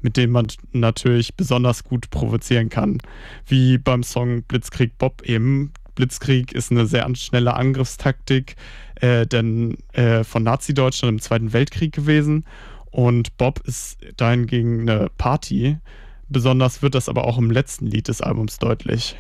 mit denen man natürlich besonders gut provozieren kann. Wie beim Song Blitzkrieg Bob eben. Blitzkrieg ist eine sehr schnelle Angriffstaktik von Nazi-Deutschland im Zweiten Weltkrieg gewesen. Und Bob ist dahingegen eine Party. Besonders wird das aber auch im letzten Lied des Albums deutlich.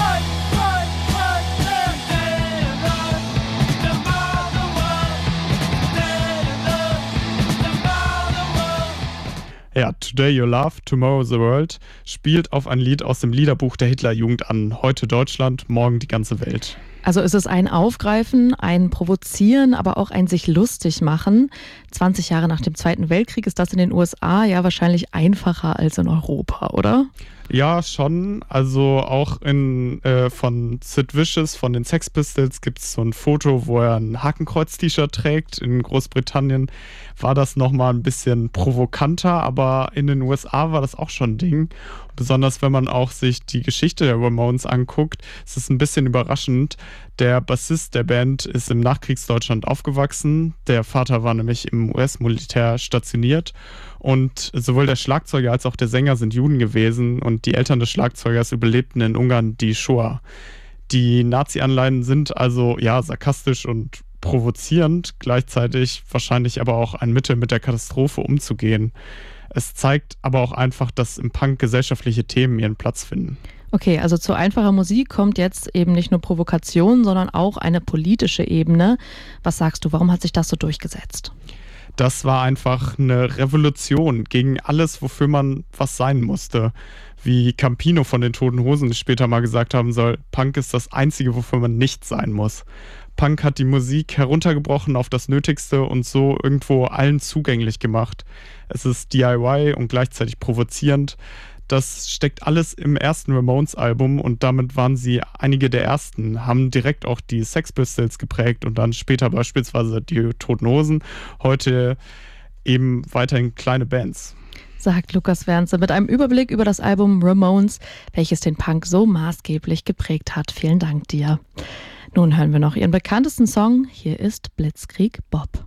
Ja, Today Your Love, Tomorrow the World spielt auf ein Lied aus dem Liederbuch der Hitlerjugend an. Heute Deutschland, morgen die ganze Welt. Also ist es ein Aufgreifen, ein Provozieren, aber auch ein sich lustig machen. 20 Jahre nach dem Zweiten Weltkrieg ist das in den USA ja wahrscheinlich einfacher als in Europa, oder? Ja, schon. Also auch von Sid Vicious, von den Sex Pistols, gibt es so ein Foto, wo er ein Hakenkreuz-T-Shirt trägt. In Großbritannien war das nochmal ein bisschen provokanter, aber in den USA war das auch schon ein Ding. Besonders wenn man auch sich die Geschichte der Ramones anguckt, ist es ein bisschen überraschend. Der Bassist der Band ist im Nachkriegsdeutschland aufgewachsen. Der Vater war nämlich im US-Militär stationiert. Und sowohl der Schlagzeuger als auch der Sänger sind Juden gewesen. Und die Eltern des Schlagzeugers überlebten in Ungarn die Shoah. Die Nazi-Anleihen sind also ja sarkastisch und provozierend, gleichzeitig wahrscheinlich aber auch ein Mittel, mit der Katastrophe umzugehen. Es zeigt aber auch einfach, dass im Punk gesellschaftliche Themen ihren Platz finden. Okay, also zu einfacher Musik kommt jetzt eben nicht nur Provokation, sondern auch eine politische Ebene. Was sagst du, warum hat sich das so durchgesetzt? Das war einfach eine Revolution gegen alles, wofür man was sein musste. Wie Campino von den Toten Hosen später mal gesagt haben soll, Punk ist das Einzige, wofür man nicht sein muss. Punk hat die Musik heruntergebrochen auf das Nötigste und so irgendwo allen zugänglich gemacht. Es ist DIY und gleichzeitig provozierend. Das steckt alles im ersten Ramones-Album und damit waren sie einige der ersten, haben direkt auch die Sex Pistols geprägt und dann später beispielsweise die Toten Hosen, heute eben weiterhin kleine Bands. Sagt Lukas Wernse mit einem Überblick über das Album Ramones, welches den Punk so maßgeblich geprägt hat. Vielen Dank dir. Nun hören wir noch ihren bekanntesten Song. Hier ist Blitzkrieg Bob.